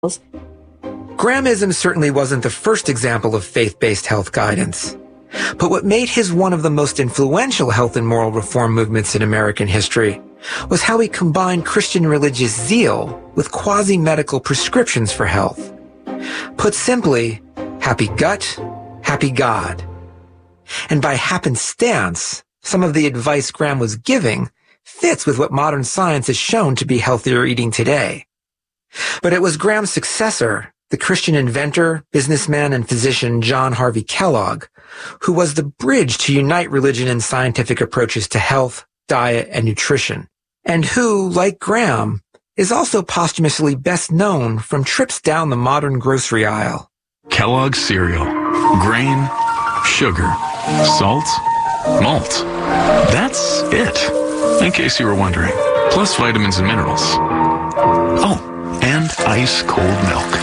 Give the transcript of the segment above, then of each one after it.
Grahamism certainly wasn't the first example of faith-based health guidance. But what made his one of the most influential health and moral reform movements in American history was how he combined Christian religious zeal with quasi-medical prescriptions for health. Put simply, happy gut, happy God. And by happenstance, some of the advice Graham was giving fits with what modern science has shown to be healthier eating today. But it was Graham's successor, the Christian inventor, businessman, and physician John Harvey Kellogg, who was the bridge to unite religion and scientific approaches to health, diet, and nutrition, and who, like Graham, is also posthumously best known from trips down the modern grocery aisle. Kellogg's cereal. Grain, sugar, salt, malt. That's it, in case you were wondering. Plus vitamins and minerals. Oh, and ice-cold milk.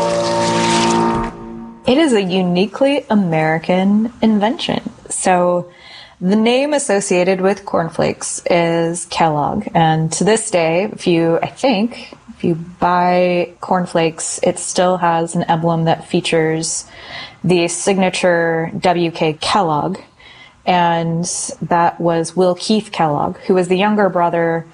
It is a uniquely American invention. So the name associated with cornflakes is Kellogg. And to this day, if you buy cornflakes, it still has an emblem that features the signature W.K. Kellogg. And that was Will Keith Kellogg, who was the younger brother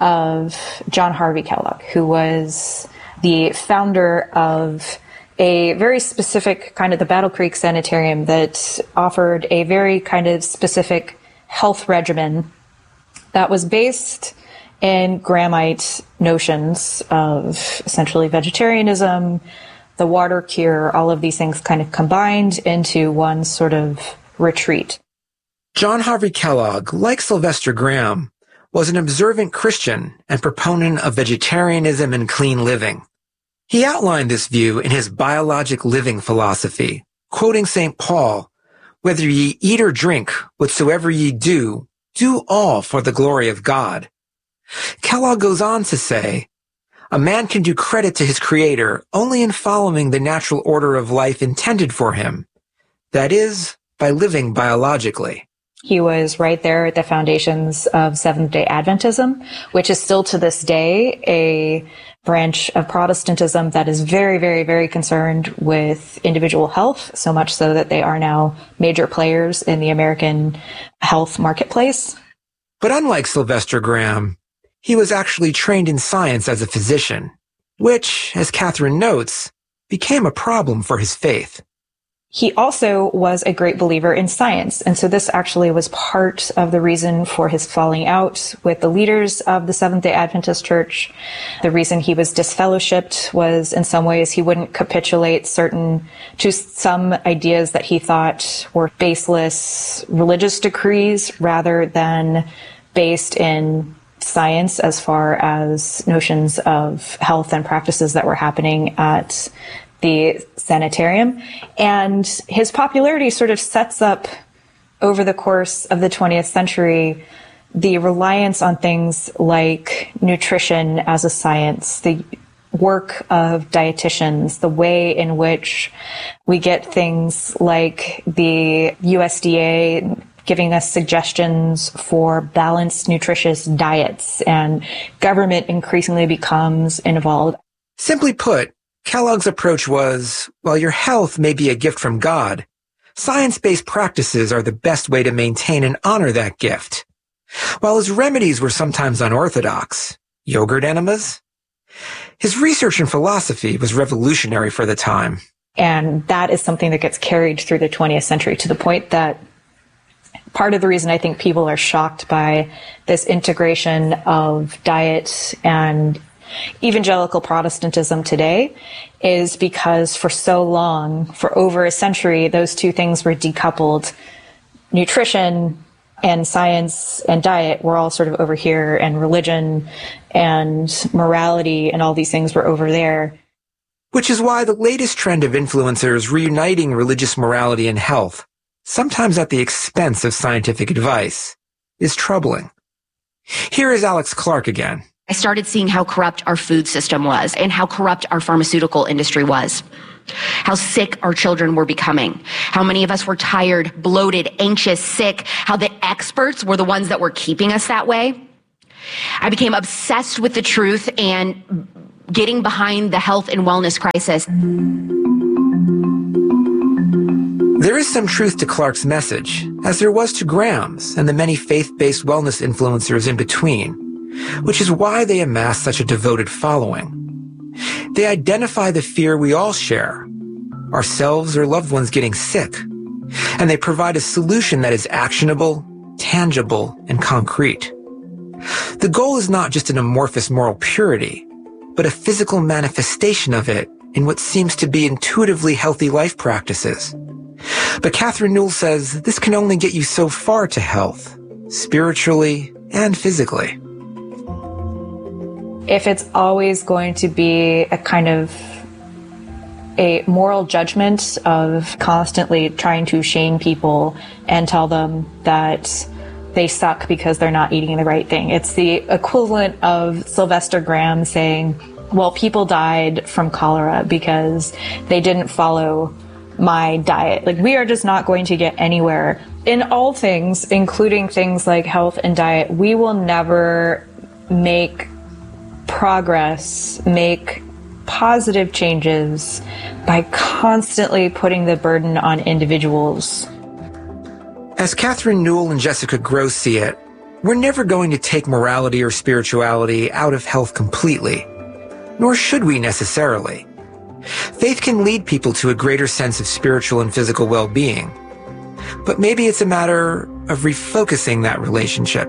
of John Harvey Kellogg, who was the founder of a very specific kind of the Battle Creek Sanitarium that offered a very kind of specific health regimen that was based in Grahamite notions of essentially vegetarianism, the water cure, all of these things kind of combined into one sort of retreat. John Harvey Kellogg, like Sylvester Graham, was an observant Christian and proponent of vegetarianism and clean living. He outlined this view in his biologic living philosophy, quoting St. Paul, "Whether ye eat or drink, whatsoever ye do, do all for the glory of God." Kellogg goes on to say, "A man can do credit to his Creator only in following the natural order of life intended for him, that is, by living biologically." He was right there at the foundations of Seventh-day Adventism, which is still to this day a branch of Protestantism that is very, very, very concerned with individual health, so much so that they are now major players in the American health marketplace. But unlike Sylvester Graham, he was actually trained in science as a physician, which, as Catherine notes, became a problem for his faith. He also was a great believer in science, and so this actually was part of the reason for his falling out with the leaders of the Seventh-day Adventist Church. The reason he was disfellowshipped was, in some ways, he wouldn't capitulate to some ideas that he thought were baseless religious decrees rather than based in science as far as notions of health and practices that were happening at the sanitarium. And his popularity sort of sets up, over the course of the 20th century, the reliance on things like nutrition as a science, the work of dietitians, the way in which we get things like the USDA giving us suggestions for balanced, nutritious diets, and government increasingly becomes involved. Simply put, Kellogg's approach was, while your health may be a gift from God, science-based practices are the best way to maintain and honor that gift. While his remedies were sometimes unorthodox, yogurt enemas, his research and philosophy was revolutionary for the time. And that is something that gets carried through the 20th century to the point that part of the reason I think people are shocked by this integration of diet and evangelical Protestantism today is because for so long, for over a century, those two things were decoupled. Nutrition and science and diet were all sort of over here, and religion and morality and all these things were over there. Which is why the latest trend of influencers reuniting religious morality and health, sometimes at the expense of scientific advice, is troubling. Here is Alex Clark again. I started seeing how corrupt our food system was and how corrupt our pharmaceutical industry was. How sick our children were becoming. How many of us were tired, bloated, anxious, sick. How the experts were the ones that were keeping us that way. I became obsessed with the truth and getting behind the health and wellness crisis. There is some truth to Clark's message, as there was to Graham's and the many faith-based wellness influencers in between, which is why they amass such a devoted following. They identify the fear we all share, ourselves or loved ones getting sick, and they provide a solution that is actionable, tangible, and concrete. The goal is not just an amorphous moral purity, but a physical manifestation of it in what seems to be intuitively healthy life practices. But Catherine Newell says this can only get you so far to health, spiritually and physically. If it's always going to be a kind of a moral judgment of constantly trying to shame people and tell them that they suck because they're not eating the right thing. It's the equivalent of Sylvester Graham saying, well, people died from cholera because they didn't follow my diet. Like, we are just not going to get anywhere in all things, including things like health and diet. We will never make progress, make positive changes by constantly putting the burden on individuals. As Catherine Newell and Jessica Gross see it, we're never going to take morality or spirituality out of health completely, nor should we necessarily. Faith can lead people to a greater sense of spiritual and physical well-being, but maybe it's a matter of refocusing that relationship.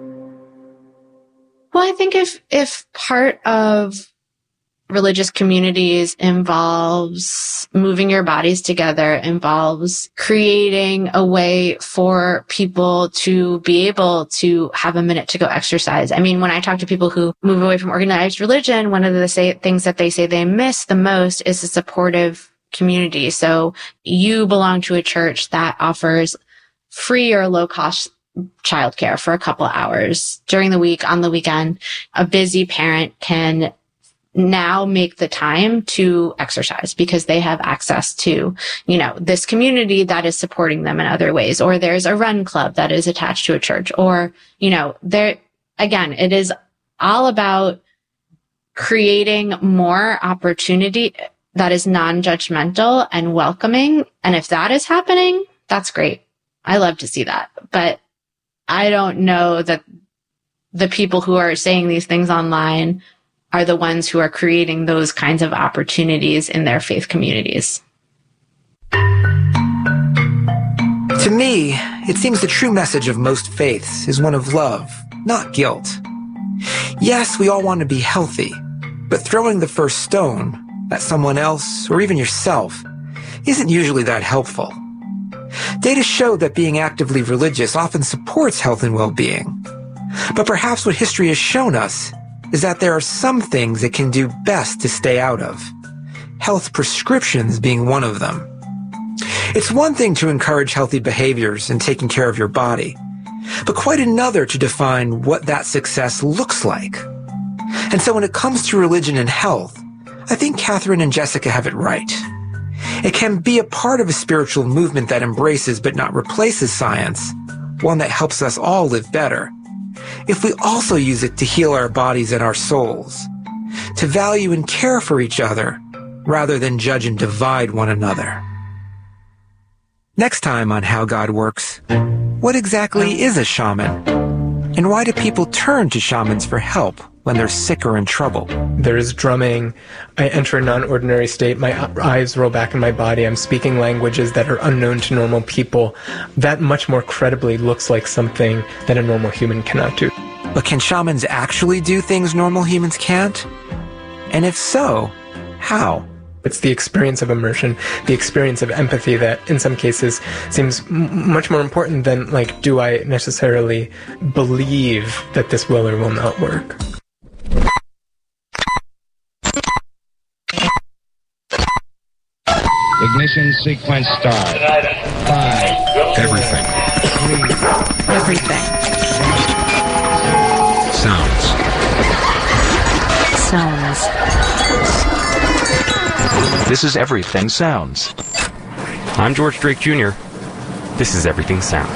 Well, I think if part of religious communities involves moving your bodies together, involves creating a way for people to be able to have a minute to go exercise. I mean, when I talk to people who move away from organized religion, one of the things that they say they miss the most is a supportive community. So you belong to a church that offers free or low cost childcare for a couple hours during the week, on the weekend. A busy parent can now make the time to exercise because they have access to, this community that is supporting them in other ways. Or there's a run club that is attached to a church, or, again, it is all about creating more opportunity that is non-judgmental and welcoming. And if that is happening, that's great. I love to see that. But I don't know that the people who are saying these things online are the ones who are creating those kinds of opportunities in their faith communities. To me, it seems the true message of most faiths is one of love, not guilt. Yes, we all want to be healthy, but throwing the first stone at someone else or even yourself isn't usually that helpful. Data show that being actively religious often supports health and well-being. But perhaps what history has shown us is that there are some things it can do best to stay out of, health prescriptions being one of them. It's one thing to encourage healthy behaviors and taking care of your body, but quite another to define what that success looks like. And so when it comes to religion and health, I think Catherine and Jessica have it right. It can be a part of a spiritual movement that embraces but not replaces science, one that helps us all live better, if we also use it to heal our bodies and our souls, to value and care for each other, rather than judge and divide one another. Next time on How God Works, what exactly is a shaman? And why do people turn to shamans for help when they're sick or in trouble? There is drumming. I enter a non-ordinary state. My eyes roll back in my body. I'm speaking languages that are unknown to normal people. That much more credibly looks like something that a normal human cannot do. But can shamans actually do things normal humans can't? And if so, how? It's the experience of immersion, the experience of empathy that in some cases seems much more important than, do I necessarily believe that this will or will not work? Ignition sequence start. 5. Everything. 3. Everything. Sounds. This is Everything Sounds. I'm George Drake Jr. This is Everything Sounds.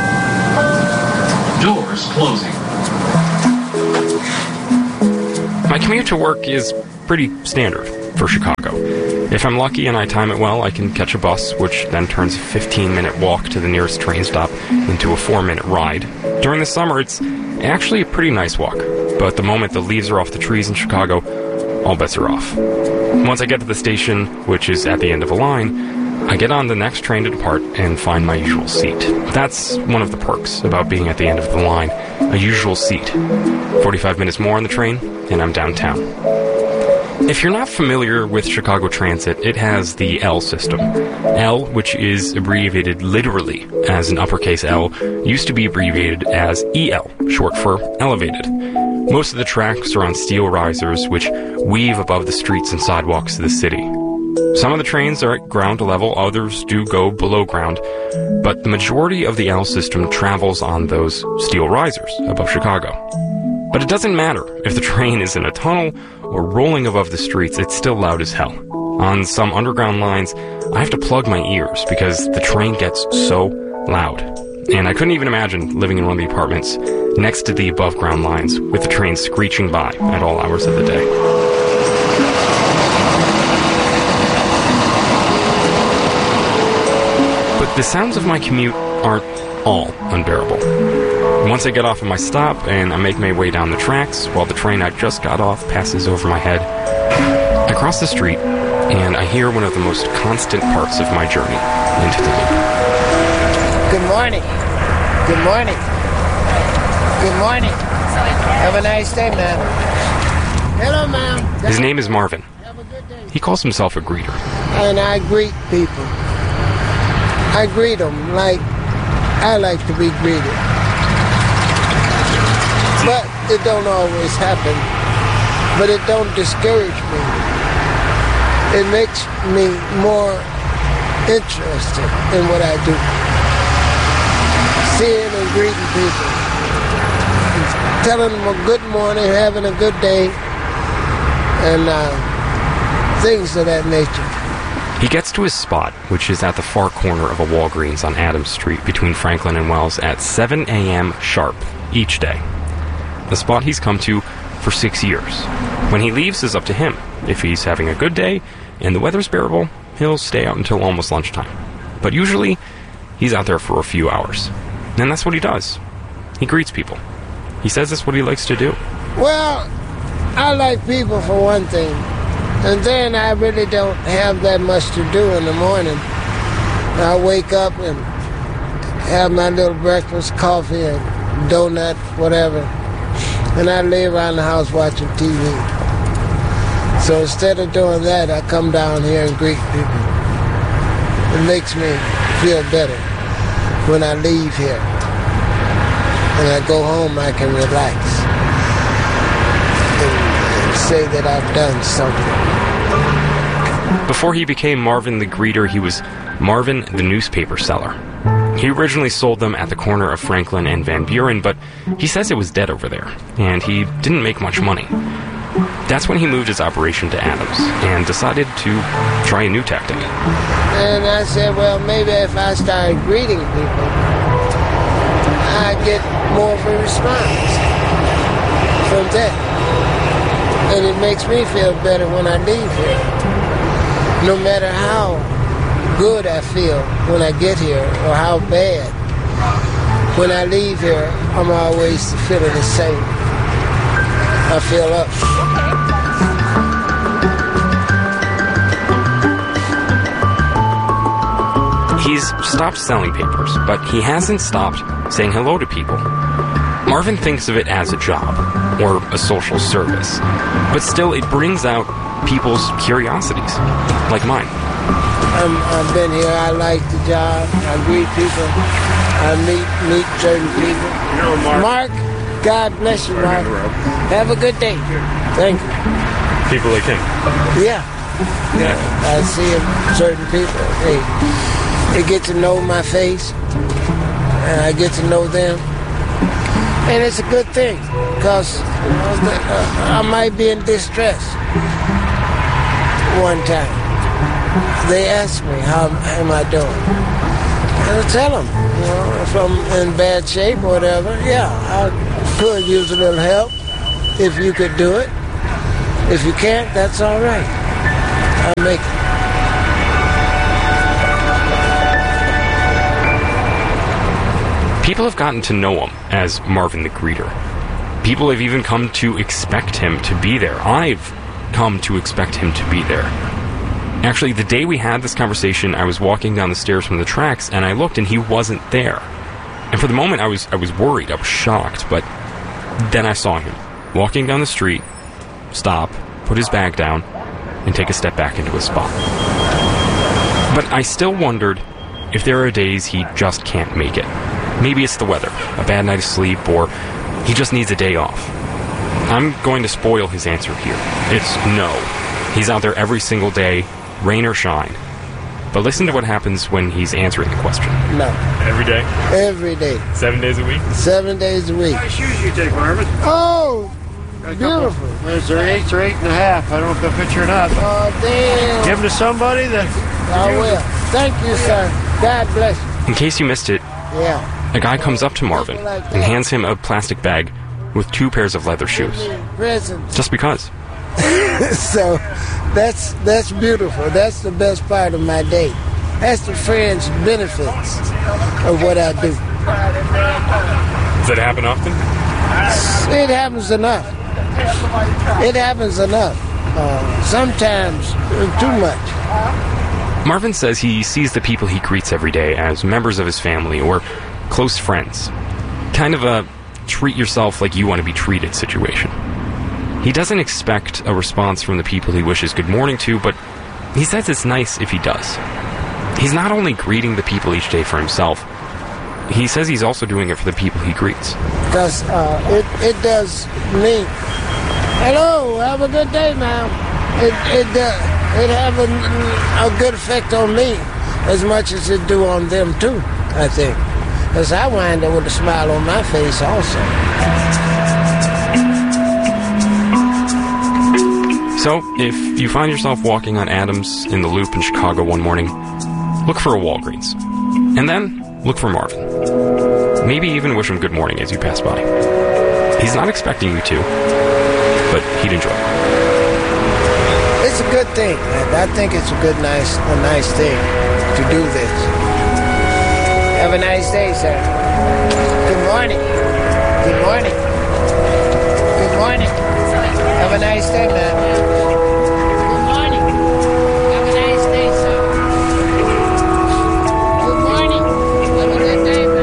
Doors closing. My commute to work is pretty standard for Chicago. If I'm lucky and I time it well, I can catch a bus, which then turns a 15-minute walk to the nearest train stop into a 4-minute ride. During the summer, it's actually a pretty nice walk, but the moment the leaves are off the trees in Chicago, all bets are off. Once I get to the station, which is at the end of a line, I get on the next train to depart and find my usual seat. That's one of the perks about being at the end of the line, a usual seat. 45 minutes more on the train, and I'm downtown. If you're not familiar with Chicago Transit, it has the L system. L, which is abbreviated literally as an uppercase L, used to be abbreviated as EL, short for elevated. Most of the tracks are on steel risers, which weave above the streets and sidewalks of the city. Some of the trains are at ground level, others do go below ground, but the majority of the L system travels on those steel risers above Chicago. But it doesn't matter if the train is in a tunnel or rolling above the streets, it's still loud as hell. On some underground lines, I have to plug my ears because the train gets so loud. And I couldn't even imagine living in one of the apartments next to the above-ground lines with the train screeching by at all hours of the day. But the sounds of my commute aren't all unbearable. Once I get off of my stop and I make my way down the tracks while the train I just got off passes over my head, I cross the street and I hear one of the most constant parts of my journey into the loop. Good morning. Good morning. Good morning. Have a nice day, ma'am. Hello, ma'am. His name is Marvin. He calls himself a greeter. And I greet people. I greet them like I like to be greeted. But it don't always happen. But it don't discourage me. It makes me more interested in what I do. Seeing and greeting people. Telling them a good morning, having a good day, and things of that nature. He gets to his spot, which is at the far corner of a Walgreens on Adams Street between Franklin and Wells at 7 a.m. sharp each day. The spot he's come to for 6 years. When he leaves is up to him. If he's having a good day and the weather's bearable, he'll stay out until almost lunchtime. But usually, he's out there for a few hours. And that's what he does. He greets people. He says that's what he likes to do. Well, I like people for one thing. And then I really don't have that much to do in the morning. I wake up and have my little breakfast, coffee and donut, whatever. And I lay around the house watching TV. So instead of doing that, I come down here and greet people. It makes me feel better when I leave here. When I go home, I can relax and say that I've done something. Before he became Marvin the Greeter, he was Marvin the Newspaper Seller. He originally sold them at the corner of Franklin and Van Buren, but he says it was dead over there, and he didn't make much money. That's when he moved his operation to Adams and decided to try a new tactic. And I said, well, maybe if I started greeting people, I'd get more of a response from that. And it makes me feel better when I leave here. No matter how good I feel when I get here or how bad, when I leave here, I'm always feeling the same. I feel up. He's stopped selling papers, but he hasn't stopped saying hello to people. Marvin thinks of it as a job, or a social service, but still it brings out people's curiosities, like mine. I've been here, I like the job, I greet people, I meet certain people. Mark, God bless you, Mark. Have a good day. Thank you. People like him? Yeah. I see certain people, they get to know my face, and I get to know them. And it's a good thing, because I might be in distress one time. They ask me, how am I doing? And I tell them, if I'm in bad shape or whatever, yeah, I could use a little help if you could do it. If you can't, that's all right. I'll make it. People have gotten to know him as Marvin the Greeter. People have even come to expect him to be there. I've come to expect him to be there. Actually, the day we had this conversation, I was walking down the stairs from the tracks, and I looked, and he wasn't there. And for the moment, I was worried. I was shocked. But then I saw him walking down the street, stop, put his bag down, and take a step back into his spot. But I still wondered if there are days he just can't make it. Maybe it's the weather, a bad night of sleep, or he just needs a day off. I'm going to spoil his answer here. It's no. He's out there every single day, rain or shine. But listen to what happens when he's answering the question. No. Every day? Every day. 7 days a week? 7 days a week. What kind of shoes you take, Marvin? Oh, beautiful. Is there 8 or 8.5? I don't know if they'll fit you or not. Oh, damn. Give them to somebody that... I will. Thank you, sir. God bless you. In case you missed it, Yeah. a guy comes up to Marvin and hands him a plastic bag with 2 pairs of leather shoes. Presents. Just because. So that's beautiful. That's the best part of my day. That's the fringe benefits of what I do. Does that happen often? It happens enough. It happens enough. Sometimes too much. Marvin says he sees the people he greets every day as members of his family or close friends. Kind of a treat yourself like you want to be treated situation. He doesn't expect a response from the people he wishes good morning to, but he says it's nice if he does. He's not only greeting the people each day for himself, he says he's also doing it for the people he greets. Because it does me. Hello, have a good day, ma'am. It have a good effect on me as much as it do on them too, I think. Because I wind up with a smile on my face also. So, if you find yourself walking on Adams in the Loop in Chicago one morning, look for a Walgreens. And then, look for Marvin. Maybe even wish him good morning as you pass by. He's not expecting you to, but he'd enjoy it. It's a good thing. I think it's a nice thing to do this. Have a nice day, sir. Good morning. Good morning. Good morning. Have a nice day, man. Good morning. Have a nice day, sir. Good morning. Have a good day, man.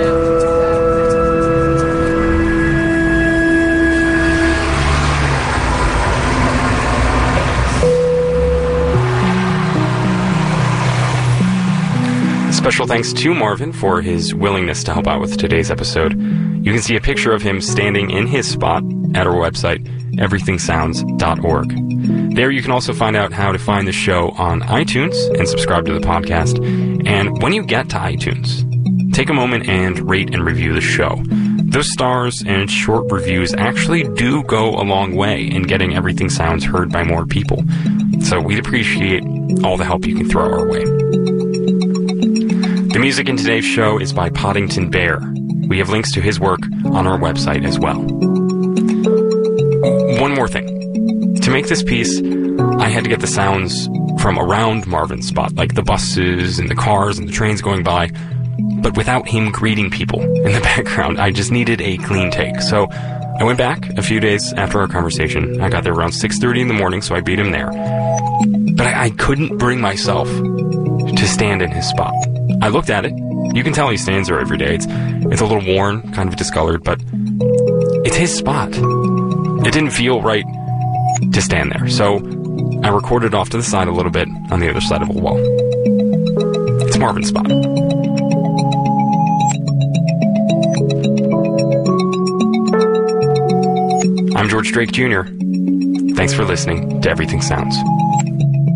Special thanks to Marvin for his willingness to help out with today's episode. You can see a picture of him standing in his spot at our website, everythingsounds.org. There you can also find out how to find the show on iTunes and subscribe to the podcast. And when you get to iTunes, take a moment and rate and review the show. Those stars and short reviews actually do go a long way in getting Everything Sounds heard by more people. So we'd appreciate all the help you can throw our way. The music in today's show is by Poddington Bear. We have links to his work on our website as well. One more thing. To make this piece, I had to get the sounds from around Marvin's spot, like the buses and the cars and the trains going by, but without him greeting people in the background. I just needed a clean take. So I went back a few days after our conversation. I got there around 6:30 in the morning, so I beat him there. But I couldn't bring myself to stand in his spot. I looked at it. You can tell he stands there every day. It's a little worn, kind of discolored, but it's his spot. It didn't feel right to stand there, so I recorded off to the side a little bit on the other side of a wall. It's Marvin's spot. I'm George Drake Jr. Thanks for listening to Everything Sounds.